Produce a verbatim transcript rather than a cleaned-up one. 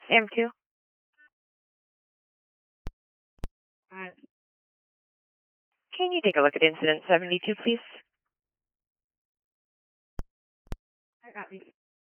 M two. Uh, can you take a look at incident seventy-two, please? I got you.